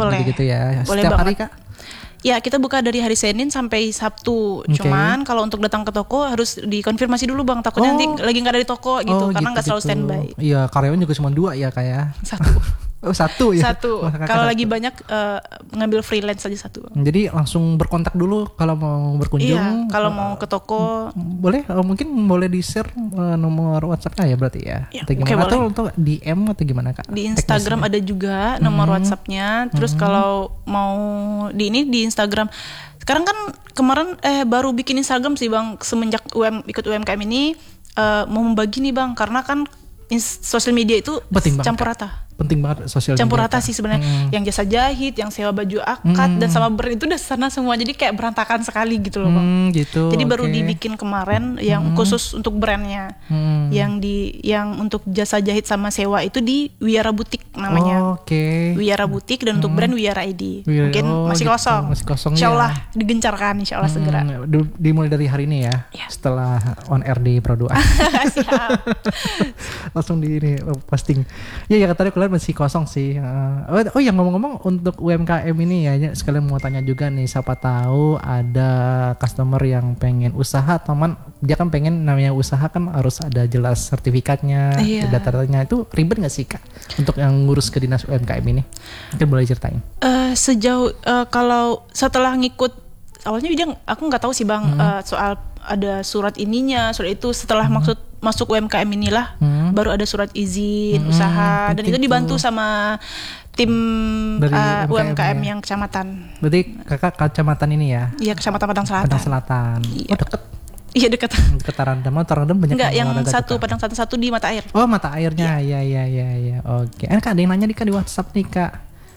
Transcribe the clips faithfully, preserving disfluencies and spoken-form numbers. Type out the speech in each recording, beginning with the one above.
boleh. gitu-gitu ya. Boleh Setiap banget. hari Kak? Ya, kita buka dari hari Senin sampai Sabtu. Okay. Cuman kalau untuk datang ke toko harus dikonfirmasi dulu Bang. Takutnya Oh. nanti lagi nggak ada di toko gitu, Oh, karena nggak gitu, selalu gitu. standby. Iya, karyawan juga cuma dua ya kayak. Satu. Oh, satu ya. Satu. Wah, kakak Kalau satu. lagi banyak uh, ngambil freelance aja satu. Jadi langsung berkontak dulu kalau mau berkunjung. Iya, kalau mau ke toko boleh, oh, mungkin boleh di share uh, nomor WhatsApp-nya ya berarti ya. Ya, Atau oke, gimana? Atau boleh. untuk D M atau gimana Kak? di Instagram ada juga nomor Hmm. WhatsApp-nya. Terus Hmm. kalau mau di ini di Instagram. Sekarang kan kemarin eh baru bikin Instagram sih Bang, semenjak U M ikut U M K M ini uh, mau membagi nih Bang, karena kan ins- sosial media itu Penting banget, campur Kak. rata. Penting banget sosial Campur media, rata Kak. sih sebenarnya. Hmm. Yang jasa jahit, yang sewa baju akad Hmm. dan sama brand itu udah sana semua. Jadi kayak berantakan sekali gitu loh Bang. Hmm, gitu. Jadi baru oke. dibikin kemarin yang Hmm. khusus untuk brandnya. Hmm. Yang di yang untuk jasa jahit sama sewa itu di Wiyara Butik namanya. Oke. Wiyara Butik, dan untuk Hmm. brand Wiyara I D. Wiyara- Mungkin oh, masih gitu. kosong. Masih kosong, Insya ya. Allah digencarkan, insya Allah segera. Hmm, di- dimulai dari hari ini ya, Ya. setelah on air di Pro dua. Siap. Langsung di ini oh, posting. Ya ya tadi kuliah masih kosong sih. Uh, oh, oh yang ngomong-ngomong untuk U M K M ini ya, ya, sekalian mau tanya juga nih, siapa tahu ada customer yang pengen usaha, teman dia kan pengen namanya usaha kan harus ada jelas sertifikatnya, Iya. data-datanya itu ribet nggak sih Kak untuk yang ngurus ke dinas U M K M ini? Mungkin boleh ceritain. Eh, sejauh eh, kalau setelah ngikut awalnya dia aku nggak tahu sih Bang Hmm. eh, soal ada surat ininya, surat itu setelah maksud masuk U M K M inilah Hmm. baru ada surat izin Hmm, usaha, dan penting itu dibantu tuh. sama tim Dari eh, U M K M ya. yang kecamatan. Berarti kakak kecamatan ini ya, Iya, kecamatan Padang Selatan. Padang Selatan. Iya. Oh deket, Iya, dekat. deket Tarandam. Oh Tarandam banyak Enggak, yang olahraga satu juga. Padang Selatan, satu di mata air. Oh mata airnya, ya ya ya ya. Oke. Eh Kak, ada yang nanya nih Kak di WhatsApp nih Kak.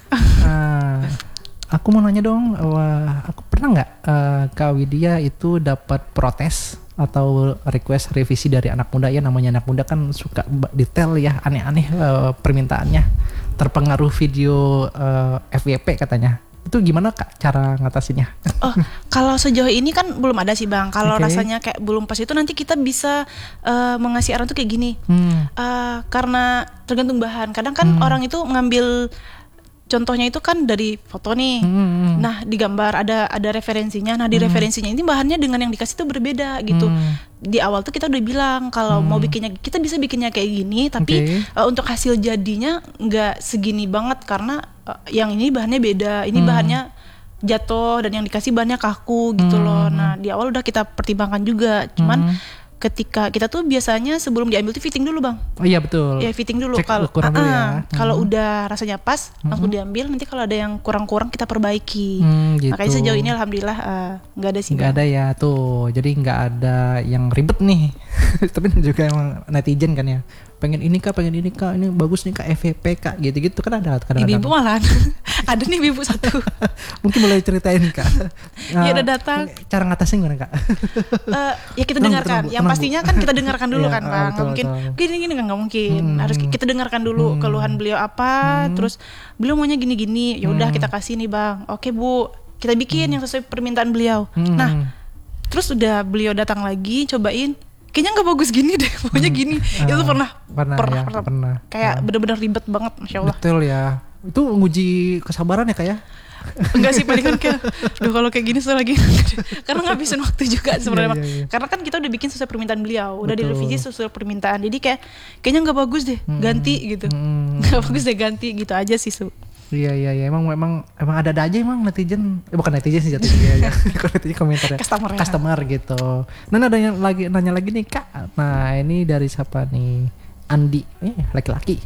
Ah, aku mau nanya dong, wah, aku pernah nggak eh, Kak Widya itu dapat protes atau request revisi dari anak muda ya, namanya anak muda kan suka ba- detail ya, aneh-aneh eh, permintaannya, terpengaruh video eh, F Y P katanya. Itu gimana Kak cara ngatasinnya? Oh, kalau sejauh ini kan belum ada sih Bang. Kalau Oke. rasanya kayak belum pas itu, nanti kita bisa eh, mengasih arahan tuh kayak gini. Hmm. Eh, karena tergantung bahan. Kadang kan Hmm. orang itu mengambil contohnya itu kan dari foto nih. Hmm. Nah, di gambar ada ada referensinya. Nah, di Hmm. referensinya ini bahannya dengan yang dikasih itu berbeda gitu. Hmm. Di awal tuh kita udah bilang kalau Hmm. mau bikinnya, kita bisa bikinnya kayak gini, tapi Oke. eh, untuk hasil jadinya nggak segini banget karena eh, yang ini bahannya beda. Ini Hmm. bahannya jatuh dan yang dikasih bahannya kaku gitu Hmm. loh. Nah, di awal udah kita pertimbangkan juga. Cuman Hmm. ketika kita tuh biasanya sebelum diambil tuh fitting dulu Bang. Oh iya betul. Ya fitting dulu. Cek Kalau ukuran dulu ya. ah, kalau Hmm. udah rasanya pas langsung diambil. Nanti kalau ada yang kurang-kurang kita perbaiki. Hmm, gitu. Makanya sejauh ini alhamdulillah eh, nggak ada sih. Nggak Bang. ada ya tuh, jadi nggak ada yang ribet nih. Tapi juga emang netizen kan ya, pengen ini kak, pengen ini kak, ini bagus nih kak, F Y P kak, gitu-gitu kan ada kadang-kadang. Ibu-ibu malahan ada nih ibu satu. Mungkin boleh ceritain kak. Iya, Nah, udah datang. Cara ngatasin gimana kak? Eh, ya kita Tenang, dengarkan. tenang, Bu, Yang tenang, pastinya Bu. kan kita dengarkan dulu Iya, kan ah, Bang. Nggak betul, mungkin betul. gini-gini nggak mungkin. Hmm. Harus kita dengarkan dulu Hmm. keluhan beliau apa. Hmm. Terus beliau maunya gini-gini. Ya udah Hmm. kita kasih nih Bang. Oke Bu, kita bikin yang sesuai permintaan beliau. Hmm. Nah, terus udah beliau datang lagi cobain. Kayaknya nggak bagus gini deh, maunya gini. Ah, Itu pernah, pernah, ya, pernah. Kayak Ah. bener-bener ribet banget, masya Allah. Betul ya, itu nguji kesabaran ya kak ya. Enggak sih, palingan kayak, duh kalau kayak gini saya lagi, karena ngabisin waktu juga sebenarnya. Iya, iya, iya. Karena kan kita udah bikin sesuai permintaan beliau, udah Betul. direvisi sesuai permintaan. Jadi kayak kayaknya nggak bagus deh, ganti gitu. Hmm. Nggak bagus deh ganti gitu aja sih. Su. Iya iya iya, emang emang emang ada ada aja emang netizen, eh, bukan netizen sih jatuhnya ya. Kalau netizen komentar ya. Customer ya. Customer gitu. Nah ada yang lagi nanya lagi nih kak. Nah ini dari siapa nih? Andi, eh, laki-laki.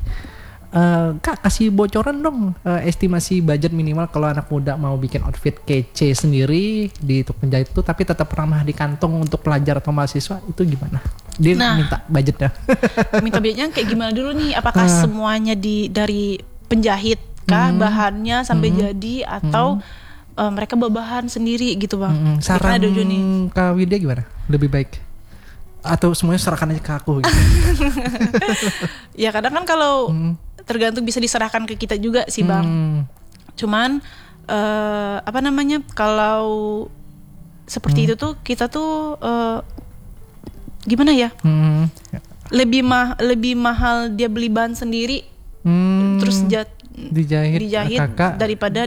Eh, kak kasih bocoran dong eh, estimasi budget minimal kalau anak muda mau bikin outfit kece sendiri di untuk penjahit itu, tapi tetap ramah di kantong untuk pelajar atau mahasiswa, itu gimana? Dia Nah. minta budgetnya. Minta biayanya kayak gimana dulu nih? Apakah Ah. semuanya di dari penjahit kah, Hmm. bahannya sampai Hmm. jadi, atau eh, mereka bawa bahan sendiri gitu Bang? Mm-mm. Jadi kan Saran ada juga nih. Kak Widya gimana? Lebih baik? Atau semuanya serahkan aja ke aku gitu? Ya kadang kan kalau Hmm. tergantung bisa diserahkan ke kita juga sih Bang. Hmm. Cuman eh, apa namanya, kalau seperti Hmm. itu tuh kita tuh eh, gimana ya? Hmm. Lebih mah lebih mahal dia beli bahan sendiri Hmm. terus jat, dijahit, dijahit kakak daripada